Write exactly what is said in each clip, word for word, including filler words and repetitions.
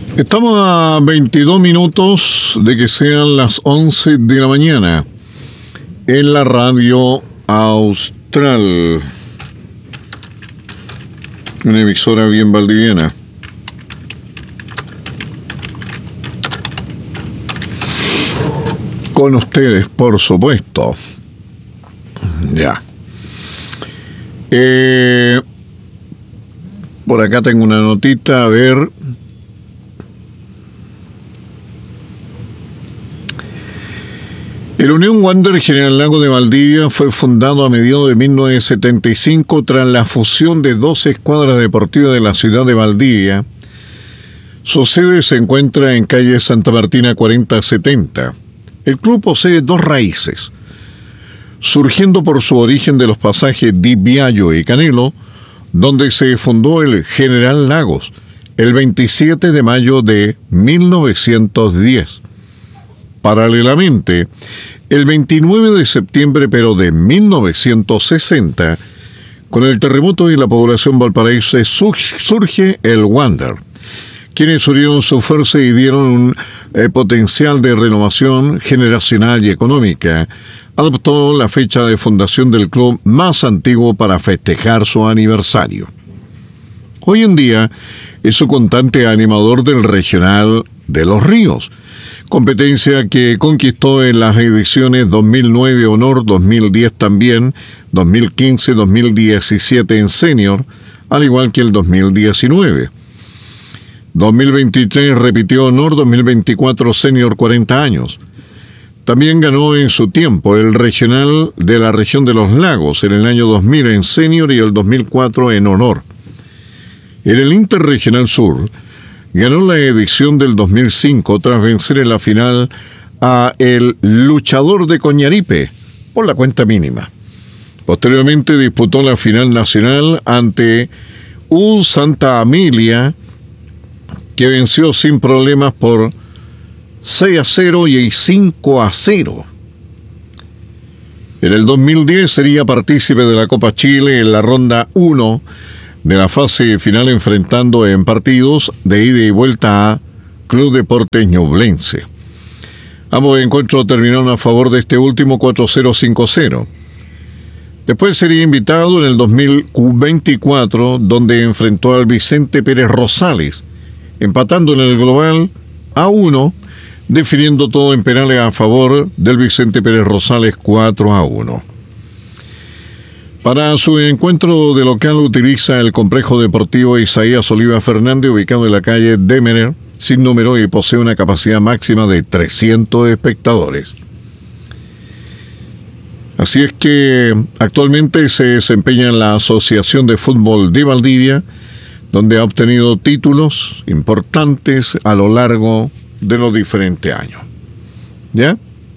Estamos a veintidós minutos de que sean las once de la mañana en la radio Austral, una emisora bien valdiviana. Con ustedes, por supuesto. Ya. Eh, por acá tengo una notita, a ver. El Unión Wanderers General Lago de Valdivia fue fundado a mediados de mil novecientos setenta y cinco tras la fusión de dos escuadras deportivas de la ciudad de Valdivia. Su sede se encuentra en calle Santa Martina cuarenta setenta. El club posee dos raíces, surgiendo por su origen de los pasajes Di Biagio y Canelo, donde se fundó el General Lagos el veintisiete de mayo de mil novecientos diez. Paralelamente, el veintinueve de septiembre pero de mil novecientos sesenta, con el terremoto y la población valparaíso surge el Wander, quienes unieron su fuerza y dieron un eh, potencial de renovación generacional y económica. Adoptó la fecha de fundación del club más antiguo para festejar su aniversario. Hoy en día es un constante animador del Regional de los Ríos, competencia que conquistó en las ediciones dos mil nueve Honor, dos mil diez también, dos mil quince, dos mil diecisiete en Senior, al igual que el dos mil diecinueve. dos mil veintitrés repitió Honor, dos mil veinticuatro Senior cuarenta años. También ganó en su tiempo el Regional de la Región de los Lagos en el año dos mil en Senior y el dos mil cuatro en Honor. En el Interregional Sur ganó la edición del dos mil cinco tras vencer en la final a el Luchador de Coñaripe por la cuenta mínima. Posteriormente disputó la final nacional ante U Santa Amelia, que venció sin problemas por seis a cero y cinco a cero. En el dos mil diez sería partícipe de la Copa Chile en la ronda uno de la fase final, enfrentando en partidos de ida y vuelta a Club Deportes Ñublense. Ambos encuentros terminaron a favor de este último cuatro a cero, cinco a cero. Después sería invitado en el dos mil veinticuatro, donde enfrentó al Vicente Pérez Rosales, empatando en el global a uno, definiendo todo en penales a favor del Vicente Pérez Rosales cuatro a uno. Para su encuentro de local utiliza el complejo deportivo Isaías Oliva Fernández, ubicado en la calle Demener, sin número, y posee una capacidad máxima de trescientos espectadores. Así es que actualmente se desempeña en la Asociación de Fútbol de Valdivia, donde ha obtenido títulos importantes a lo largo de los diferentes años. ¿Ya?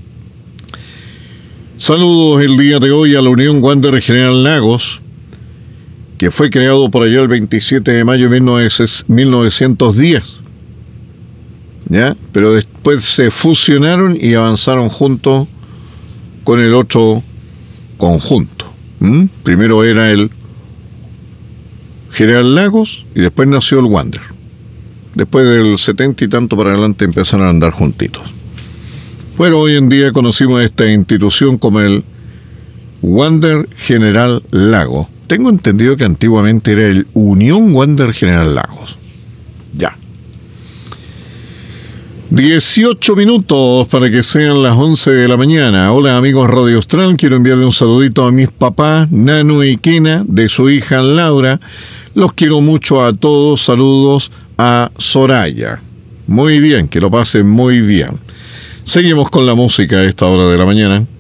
Saludos el día de hoy a la Unión Wanderers General Lagos, que fue creado por allá el veintisiete de mayo de mil novecientos diez. ¿Ya? Pero después se fusionaron y avanzaron juntos con el otro conjunto. ¿Mm? Primero era el General Lagos y después nació el Wander. Después del setenta y tanto para adelante empezaron a andar juntitos. Bueno, hoy en día conocimos esta institución como el Wander General Lago. Tengo entendido que antiguamente era el Unión Wander General Lagos. Ya. dieciocho minutos para que sean las once de la mañana. Hola amigos Radio Austral, quiero enviarle un saludito a mis papás, Nano y Kena, de su hija Laura. Los quiero mucho a todos. Saludos a Soraya. Muy bien, que lo pasen muy bien. Seguimos con la música a esta hora de la mañana.